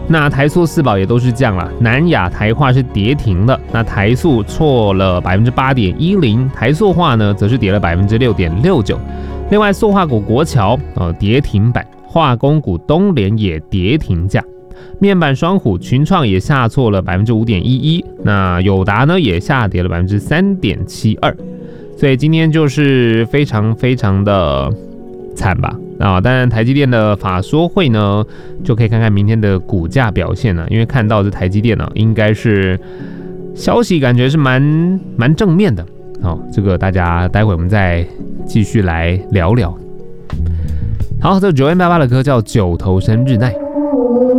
那台塑四宝也都是这样啦，南亚台化是跌停的，那台塑挫了 8.10%， 台塑化呢则是跌了 6.69%。另外塑化股国桥跌停板，化工股东联也跌停价，面板双虎群创也下挫了 5.11%， 那友达呢也下跌了 3.72%。所以今天就是非常非常的惨吧。当然台积电的法说会呢，就可以看看明天的股价表现了，因为看到这台积电呢，应该是消息感觉是蛮正面的。这个大家待会我们再继续来聊聊。好，这9M88的歌叫《九头身日奈》。